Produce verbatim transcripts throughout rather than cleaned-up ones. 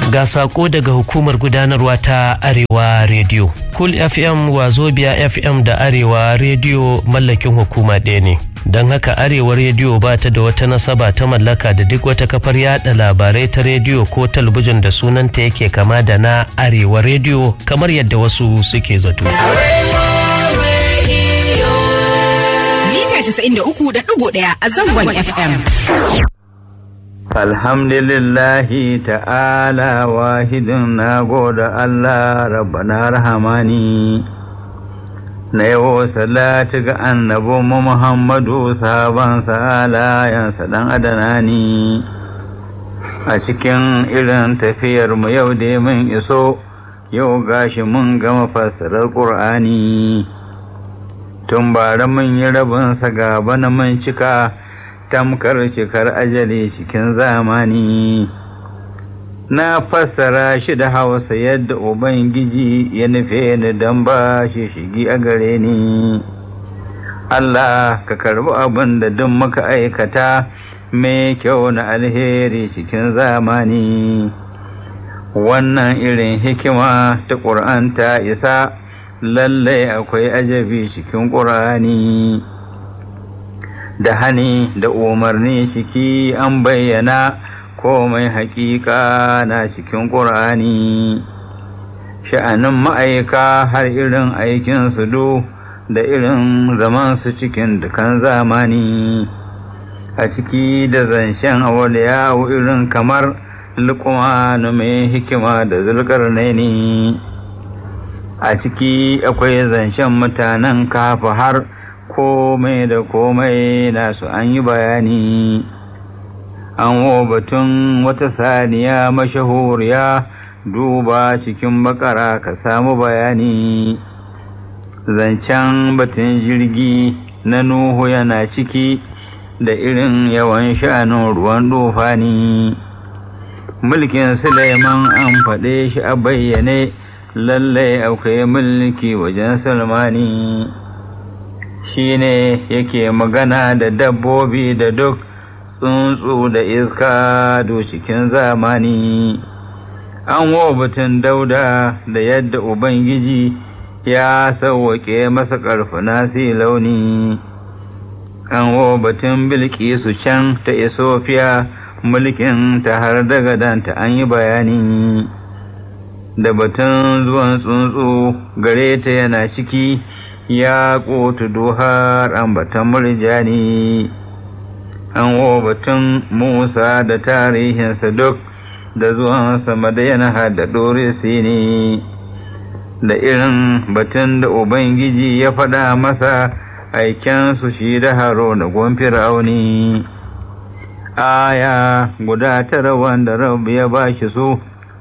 Ga sako daga hukumar gudanarwa ta Arewa Radio. Cool F M, Wazobia F M da Arewa Radio mallakin hukuma ɗaya ne. Don haka Arewa Radio ba ta da wata nasaba ta mallaka da duk wata kafar yada labarai ta rediyo ko talabijin da sunanta yake kama da na Arewa Radio kamar yadda wasu suke zato. Mita casa'in da uku da ɗigo ɗaya a zangon F M. Alhamdulillahi ta'ala wahidin na goda Allah rabbana rahamani na yawo salatu ga annabu Muhammadu sahaban sa'alayansa dan adanani a cikin irin tafiyar mu yau da mun iso yau gashi mun gama fassarar Qur'ani tun bara mun yi rabin sa gaba na mun cika tamkar cikar ajali cikin zamani na fassara shi da Hausa yadda Ubangiji ya nufe ni don ba shi shigi a gare ni. Allah ka karbi abin da duk muka aikata mai kyau na alheri cikin zamani. Wannan irin hikima ta Ƙur'an ta isa lallai akwai ajabi cikin Ƙur'ani. Da hani da umarni ciki an bayyana komai hakika na cikin ƙur'ani sha'anin ma'aika har irin aikin su do da irin zaman su cikin dukan zamani a ciki da zancen awliya irin kamar Luqman mai hikima da Zulkarnaini a ciki akwai zancen mutanen kafa har komai da komai nasu an yi bayani an wo batun wata saniya mashahuriya duba cikin bakara ka samu bayani zancen batun jirgi na Nuhu yana ciki da irin yawan sha'anin ruwan dufani mulkin Suleiman an faɗe shi a bayyane lallai akwai mulki wajen Sulmani shi ne yake magana da dabbobi da duk tsuntsu da iska do cikin zamani an wo batun Dauda da yadda Ubangiji ya sauwaƙe masa ƙarfuna si launi an wo batun Bilkisu can ta Isofiya mulkin ta har daga danta an yi bayani da batun zuwan tsuntsu gare ta yana ciki ya ƙotu duhar ambatan murjani an wo batun Musa da tarihinsa duk da zuwansa Madayana da Dorisi ne da irin batun da Ubangiji ya faɗa masa aikensu shi da haro da gun Fir'auni aya guda tara wanda Rabbi ya bashi su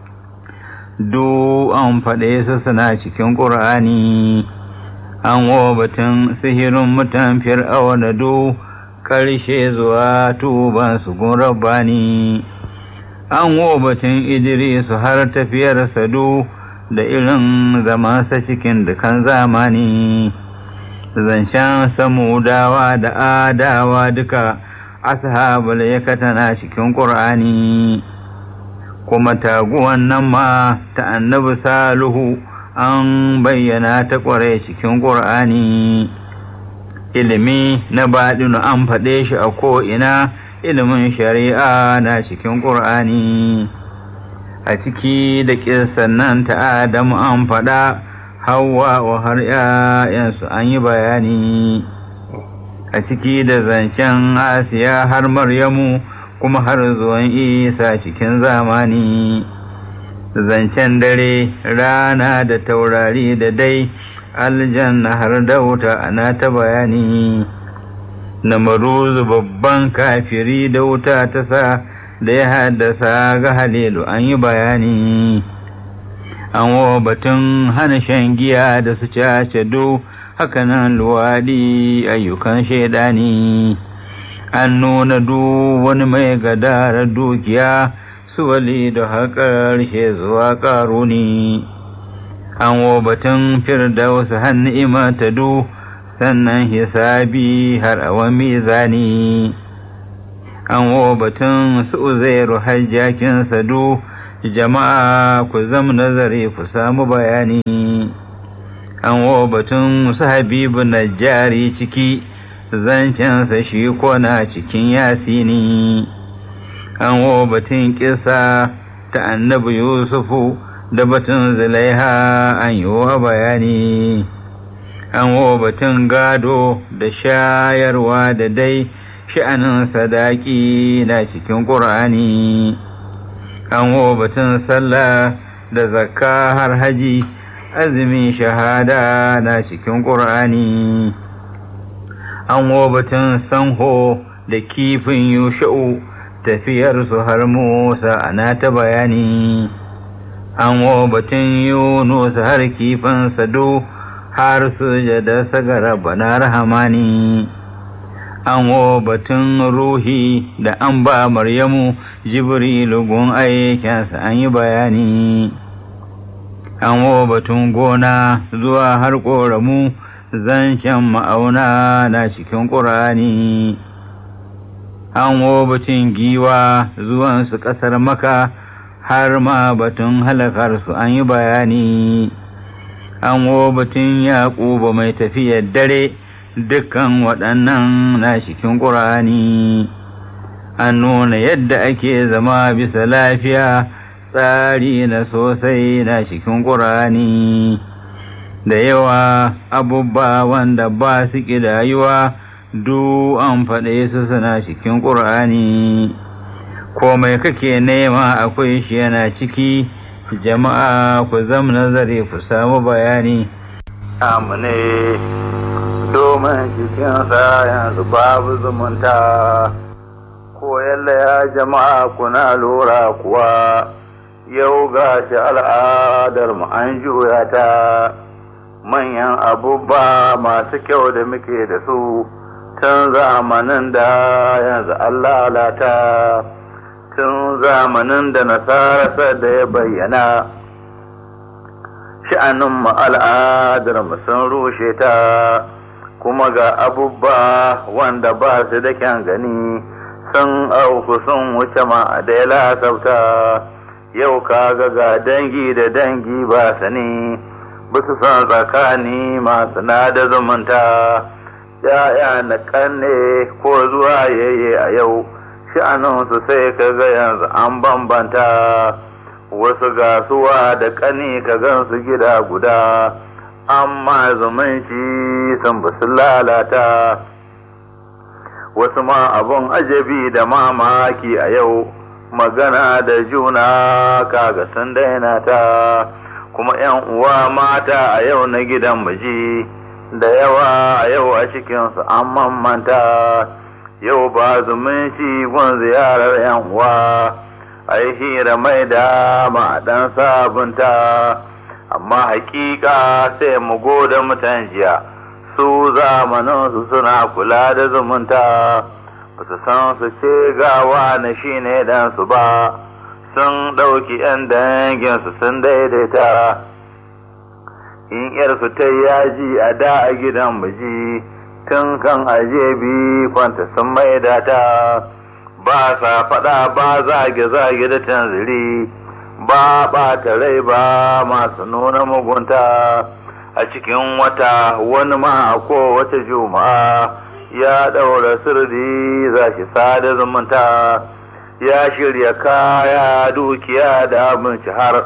du an faɗe su suna cikin Ƙur'ani an wo batun sihirin mutan Fir'auna du ƙarshe zuwa tuban su gun Rabbani an wo batun Idrisu har tafiyar sadu da irin zamansa cikin dukan zamani zancen Samudawa da Adawa duka ashabul yakatana cikin Qur'ani kuma taguwan nan ma ta Annabi Salihu an bayyana ta ƙware cikin Qur'ani ilimi na baɗinu an faɗe shi a ko'ina ilimin shari'a na cikin Qur'ani a ciki da ƙissan nan ta Adamu an faɗa Hawwa wa har ‘ya'yansu an yi bayani a ciki da zancen Asiya har Maryamu kuma har zuwan Isa cikin zamani zancen dare rana da taurari da dai aljanna har da wuta ana ta bayani Namaruzu babban kafiri da wuta ta sa da ya haddasa ga Halilu an yi bayani an wa batun hana shan giya da su cace do hakanan luwaɗi ayyukan shaidani an nuna du wani mai gadara dukiya su wali da haƙar she zuwa ƙaruni an wa batun firdaus hannu imata du sannan hisabi har awan mizani an wa batun su uzairu hajjakin sadu jama'a ku zam nazari ku samu bayani. An wo batun su Habibu Najjari ciki, zancensa shi kona cikin Yasini. An wo batun kisa ta annabi Yusufu da batun Zulaiha an yi wa bayani. An wo batun gado da shayarwa da dai sha'anin sadaki na cikin ƙur'ani. An wo batun sallah da zakka har haji, azumin shahada na cikin ƙur'ani. An wo batun sanho da kifin yusha'u, tafiyarsu har Musa ana ta bayani. An wo batun Yunus har kifin sado, har sujada sagara bana rahamani. An wo batun ruhi da an ba Maryamu, Jibrilu gun aikinsa an yi bayani. An wo batun gona zuwa har ƙoramu, zancen ma'auna na cikin ƙur'ani. An wo batun giwa zuwansu ƙasar Maka, har ma batun halakarsu an yi bayani. An wo batun Yaƙuba mai tafiyar dare, dukkan waɗannan na cikin ƙur'ani. An nuna yadda ake zama bisa lafiya, tsari na sosai na cikin ƙur'ani. Da yawa abubba wanda ba su ƙidayuwa, du an faɗe su suna cikin ƙur'ani. Komai kake nema akwai shi yana ciki, jama'a ku zam nazari ku samu bayani. Amune domin cikinsa yanzu babu zumunta, ko yalla ya jama'a kuna lura kuwa, yau ga shi al'adar mu an juya ta. Manyan abubba masu kyau da muke da su, tun zamanin da yanzu Allah lata, tun zamanin da nasara da ya bayyana. Sha'anin mu al'adar mu sun rushe ta, kuma ga abubba wanda ba su da kyan gani, sun auku sun wuce ma a da lasafta. Yau kaga ga dangi da dangi ba sani, bisa son tsakani masu na da zumunta. Ya'ya na kanne ko zuwa yayye a yau, sha'aninsu sai kaga yanzu an bambanta. Wasu gasuwa da kani ka gansu gida guda, amma zumunci sun basu lalata. Wasu ma abun ajabi da mamaki a yau, magana da juna kaga sun daina ta. Kuma ‘yan uwa mata a yau na gidan miji, da yawa a yau a cikinsu an mamanta. Yau ba zumunci gun ziyarar ‘yan uwa, ai hira mai dama ɗan sabunta. Amma hakika sai mu goda mutan jiya, su zamaninsu suna kula da zumunta. Ba su san su ce gawa na shi ne ɗansu ba, sun ɗauki ‘yan danginsu sun daidaita. In ‘yarsu ta yaji a da a gidan miji, tun kan aje bi kwanta sun maida ta. Ba sa faɗa ba zage-zage da tanziri, ba ɓata rai ba masu nuna mugunta. A cikin wata wani ma a kowace juma'a, ya ɗaura sirri za shi sada zumunta. Ya shirya kaya dukiya da abinci har,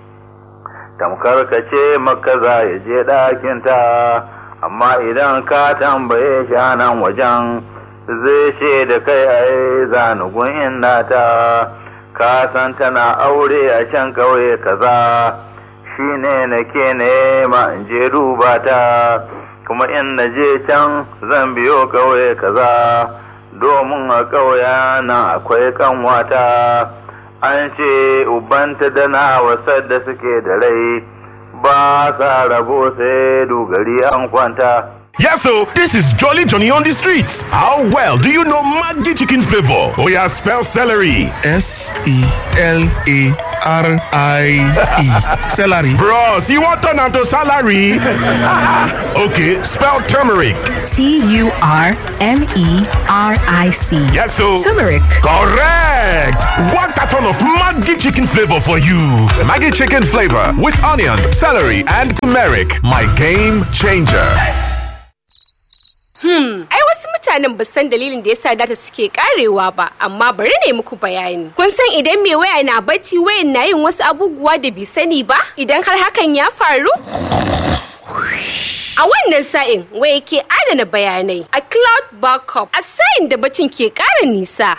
tamkar ka ce maka za ya je ɗakinta. Amma idan ka tambaye shi a nan wajen, zai ce da kai ai zanugun innata. Ka san tana aure a can ƙauye kaza, shi ne nake nema in je duba ta. Kuma in na je can zan biyo ƙauye kaza, domin a ƙauya nan akwai kanwata. An ce ubanta da na wasar da suke da rai, ba sa rabo sai dogari an kwanta. Yes, so this is Jolly Johnny on the streets. How well do you know Maggi chicken flavor? Oh yeah, spell celery. S E L A R I E. Celery. Bros, you want turn to salary? Okay, spell turmeric. T U R M E R I C. Yes, so. Turmeric. Correct. One carton of Maggi chicken flavor for you. Maggi chicken flavor with onions, celery, and turmeric. My game changer. Hmm, ai wasu mutanen ba san dalilin da yasa data suke karewa ba, amma bari ne muku bayani. Kun san idan mai waya na bacci wayan na yin wasu abubuwa da bai sani ba? Idan har hakan ya faru? A wannan sa'in waya ke adana bayanai a cloud backup a sa'in da bacin ke ƙara nisa.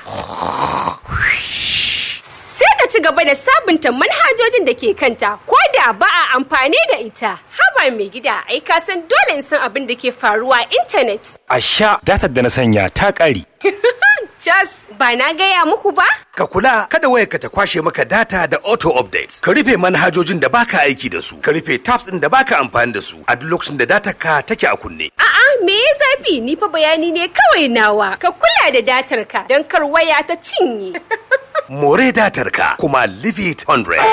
Sai ta ci gaba da sabunta manhajojin da ke kanta ko da ba a amfani da ita. Haba mai gida, ai ka san dole in san abin da ke faruwa a intanet. A sha datar da na sanya ta ƙare. Jas, ba na gaya muku ba? Ka kula kada wayarka ta kwashe maka data da auto update. Ka rufe manhajojin da baka aiki da su. Ka rufe tabs din da baka amfani da su a duk lokacin da datar ka take a kunne. A'a, me ya zafi? Ni fa bayani ne kawai nawa. Ka kula da datar ka don kar waya ta cinye. More datar ka kuma leave it one hundred.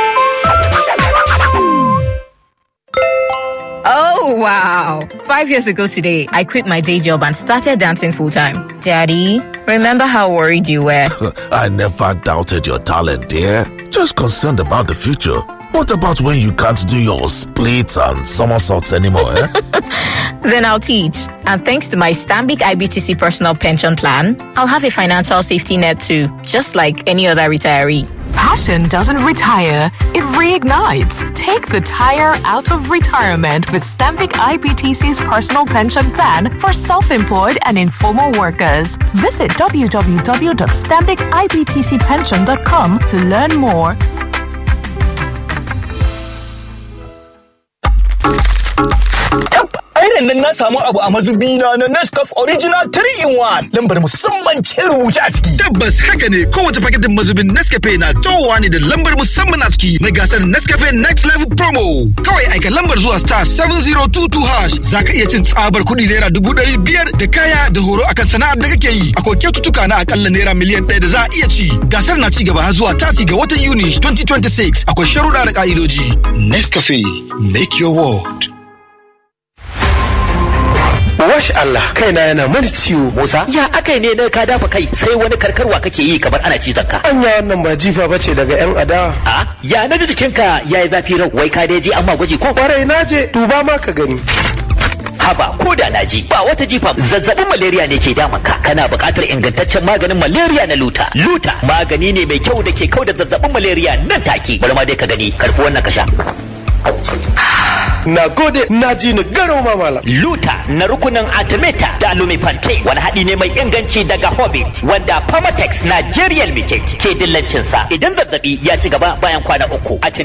Oh, wow. Five years ago today, I quit my day job and started dancing full-time. Daddy, remember how worried you were? I never doubted your talent, dear. Just concerned about the future. What about when you can't do your splits and somersaults anymore, eh? Then I'll teach. And thanks to my Stanbic I B T C personal pension plan, I'll have a financial safety net too, just like any other retiree. Passion doesn't retire, it reignites. Take the tire out of retirement with Stanbic I B T C's personal pension plan for self-employed and informal workers. Visit w w w dot stanbic i b t c pension dot com to learn more. Irin nan na samu abu a mazubi na na Nescafe Original three in one. Lambar musamman ce rubuce a ciki. Tabbas haka ne, kowace paketin mazubin Nescafe na towa ne da lambar musamman a ciki na gasar Nescafe Next Level Promo. Kawai aika lambar zuwa star seven zero two two hash. Zaka iya cin tsabar kuɗi naira dubu ɗari biyar da kaya da horo akan sana'ar da kake yi. Akwai kyaututtuka na akalla naira miliyan ɗaya da za a iya ci. Gasar na ci gaba har zuwa thirty ga watan Yuni twenty twenty-six. Akwai sharuɗa da ka'idoji. Nescafe, make your world. Wash Allah, kaina yana mani ciwo. Musa, ya akai ne na ka dafa kai sai wani karkarwa kake yi kamar ana cizon ka. Anya wannan ba jifa bace daga yan adawa. A ya naji jikinka yayi zafi rau, wai ka dai je amma gwaji ko? Kwarai naje, duba ma ka gani. Haba ko da naji ba wata jifa, zazzabin malaria ne ke damun ka. Kana buƙatar ingantaccen maganin malaria na Luta. Luta magani ne mai kyau da ke kauda zazzabin malaria nan take. Bari ma dai ka gani, karfi wannan ka sha. Na gode, na ji ni garo mamala. Luta na rukunin Artemata da Lumifante wani haɗi ne mai inganci daga Hobbit wanda Pharmatex Nigeria Limited ke dillancinsa. Idan zazzabi ya ci gaba bayan kwana uku.